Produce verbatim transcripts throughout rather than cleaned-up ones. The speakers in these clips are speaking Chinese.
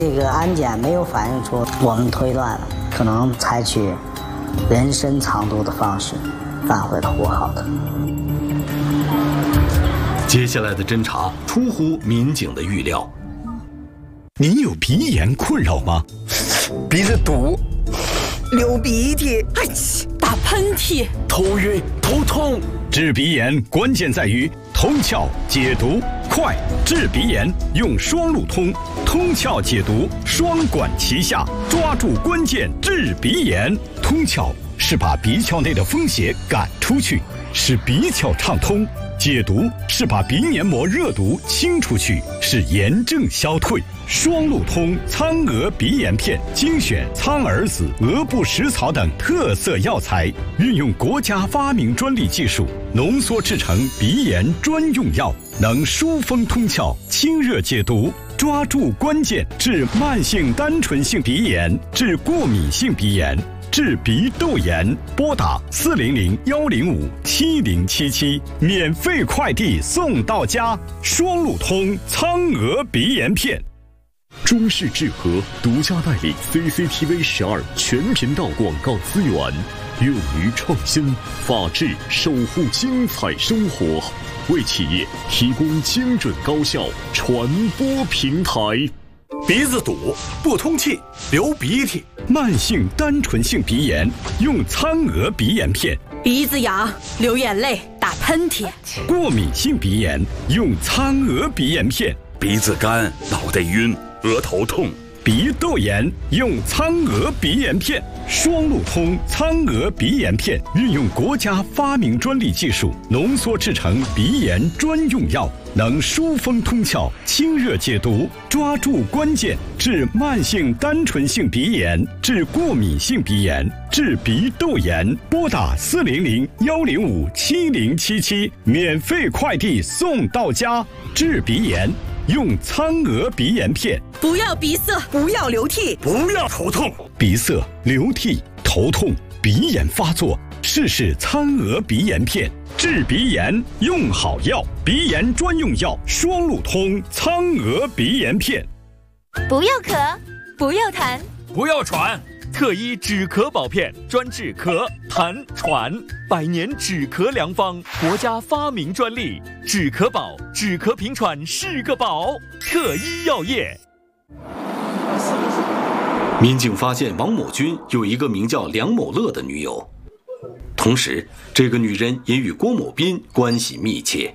这个安检没有反映出，我们推断了可能采取人参藏毒的方式返回了呼和浩特。 接下来的侦查出乎民警的预料。 您有鼻炎困扰吗？ 鼻子堵，流鼻涕， 哎，打喷嚏， 头晕头痛。 治鼻炎关键在于通窍解毒快，治鼻炎用双路通，通窍解毒双管齐下，抓住关键治鼻炎。通窍是把鼻窍内的风邪赶出去，使鼻窍畅通；解毒是把鼻黏膜热毒清出去，使炎症消退。双路通苍鹅鼻炎片精选苍耳子、鹅不食草等特色药材，运用国家发明专利技术浓缩制成鼻炎专用药，能疏风通窍、清热解毒，抓住关键治慢性单纯性鼻炎、治过敏性鼻炎、治鼻窦炎。拨打四零零幺零五七零七七，免费快递送到家。双路通苍鹅鼻炎片。 中视智和独家代理 C C T V 十二全频道广告资源，勇于创新，法治守护精彩生活，为企业提供精准高效传播平台。 鼻子堵、不通气、流鼻涕， 慢性单纯性鼻炎用苍鹅鼻炎片； 鼻子痒、流眼泪、打喷嚏； 过敏性鼻炎用苍鹅鼻炎片； 鼻子干、脑袋晕、额头痛； 鼻窦炎用苍鹅鼻炎片。双路通苍鹅鼻炎片运用国家发明专利技术浓缩制成鼻炎专用药，能疏风通窍、清热解毒，抓住关键治慢性单纯性鼻炎、治过敏性鼻炎、治鼻窦炎。拨打四零零幺零五七零七七，免费快递送到家。治鼻炎用苍鹅鼻炎片。 不要鼻塞， 不要流涕， 不要头痛。 鼻塞、流涕、头痛、鼻炎发作，试试苍鹅鼻炎片。治鼻炎用好药，鼻炎专用药双路通苍鹅鼻炎片。 不要咳，不要痰， 不要喘。特医止咳宝片，专治咳、痰、喘，百年止咳良方，国家发明专利。止咳宝，止咳平喘是个宝。特医药业。 民警发现王某军有一个名叫梁某乐的女友，同时这个女人也与郭某斌关系密切。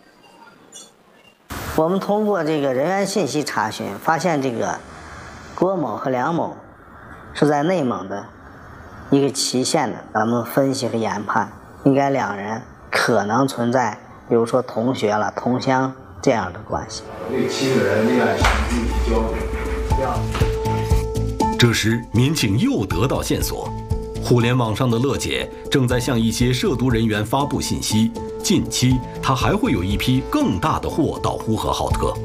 我们通过这个人员信息查询，发现这个郭某和梁某是在内蒙的一个祁县的，咱们分析和研判，应该两人可能存在，比如说同学了、同乡这样的关系。 这七个人恋爱时具体交流，这样。 这时，民警又得到线索，互联网上的乐姐正在向一些涉毒人员发布信息，近期她还会有一批更大的货到呼和浩特。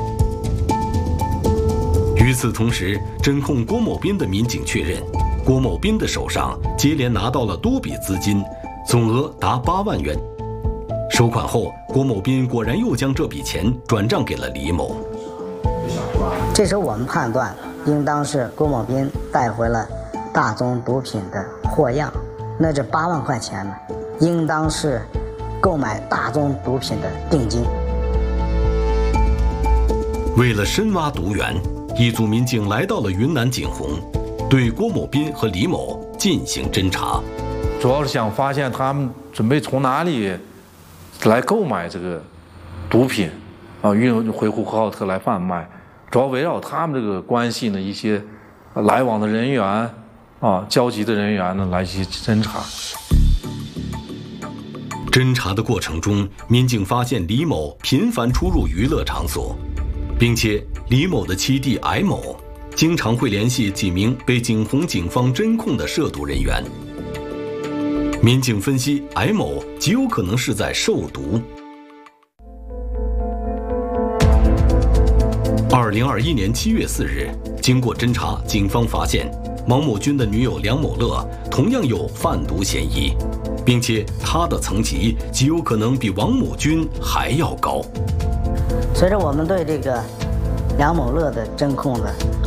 与此同时，侦控郭某斌的民警确认，郭某斌的手上接连拿到了多笔资金，总额达八万元。收款后，郭某斌果然又将这笔钱转账给了李某。 这时候我们判断，应当是郭某斌带回了大宗毒品的货样，那这八万块钱呢，应当是购买大宗毒品的定金。 为了深挖毒源，一组民警来到了云南景洪，对郭某斌和李某进行侦查。 主要是想发现他们准备从哪里来购买这个毒品，啊，运回呼和浩特来贩卖。主要围绕他们这个关系呢，一些来往的人员啊，交集的人员呢，来去侦查。 侦查的过程中，民警发现李某频繁出入娱乐场所，并且李某的妻弟艾某经常会联系几名被景洪警方侦控的涉毒人员。民警分析，艾某极有可能是在受毒。二零二一年七月四日，经过侦查，警方发现王某军的女友梁某乐同样有贩毒嫌疑，并且他的层级极有可能比王某军还要高。 随着我们对这个梁某乐的侦控的